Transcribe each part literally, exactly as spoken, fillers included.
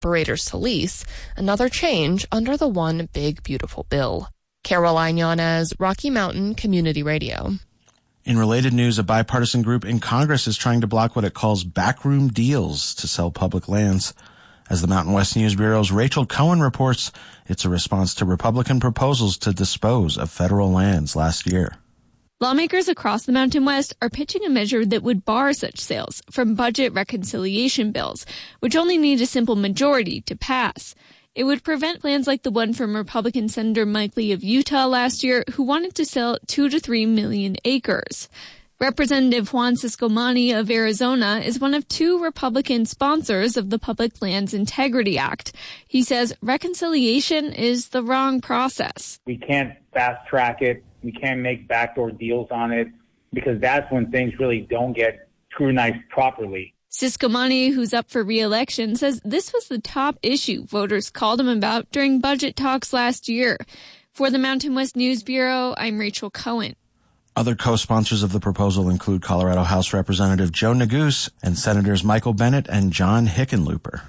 operators to lease, another change under the One Big Beautiful Bill. Caroline Yanez, Rocky Mountain Community Radio. In related news, a bipartisan group in Congress is trying to block what it calls backroom deals to sell public lands. As the Mountain West News Bureau's Rachel Cohen reports, it's a response to Republican proposals to dispose of federal lands last year. Lawmakers across the Mountain West are pitching a measure that would bar such sales from budget reconciliation bills, which only need a simple majority to pass. It would prevent plans like the one from Republican Senator Mike Lee of Utah last year, who wanted to sell two to three million acres. Representative Juan Ciscomani of Arizona is one of two Republican sponsors of the Public Lands Integrity Act. He says reconciliation is the wrong process. We can't fast track it. We can't make backdoor deals on it, because that's when things really don't get scrutinized properly. Ciscomani, who's up for re-election, says this was the top issue voters called him about during budget talks last year. For the Mountain West News Bureau, I'm Rachel Cohen. Other co-sponsors of the proposal include Colorado House Representative Joe Neguse and Senators Michael Bennet and John Hickenlooper.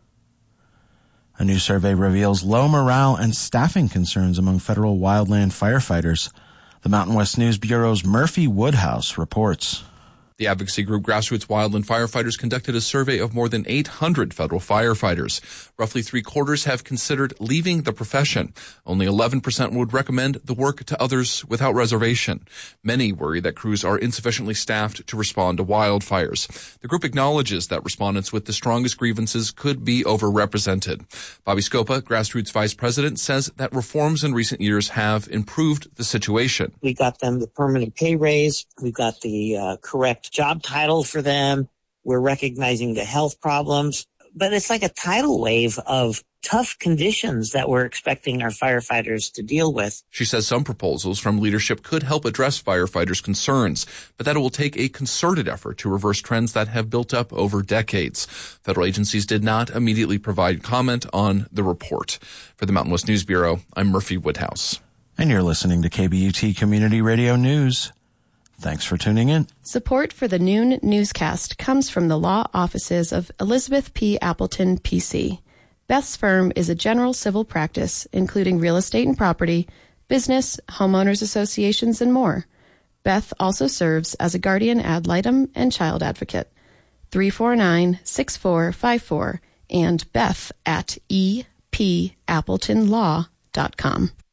A new survey reveals low morale and staffing concerns among federal wildland firefighters. The Mountain West News Bureau's Murphy Woodhouse reports. The advocacy group Grassroots Wildland Firefighters conducted a survey of more than eight hundred federal firefighters. Roughly three quarters have considered leaving the profession. Only eleven percent would recommend the work to others without reservation. Many worry that crews are insufficiently staffed to respond to wildfires. The group acknowledges that respondents with the strongest grievances could be overrepresented. Bobby Scopa, Grassroots Vice President, says that reforms in recent years have improved the situation. We got them the permanent pay raise. We got the uh, correct job title for them. We're recognizing the health problems, but it's like a tidal wave of tough conditions that we're expecting our firefighters to deal with. She says some proposals from leadership could help address firefighters' concerns, but that it will take a concerted effort to reverse trends that have built up over decades. Federal agencies did not immediately provide comment on the report. For the Mountain West News Bureau, I'm Murphy Woodhouse. And you're listening to K B U T Community Radio News. Thanks for tuning in. Support for the noon newscast comes from the law offices of Elizabeth P. Appleton, P C. Beth's firm is a general civil practice, including real estate and property, business, homeowners associations, and more. Beth also serves as a guardian ad litem and child advocate. three four nine, six four five four and Beth at e p appleton law dot com.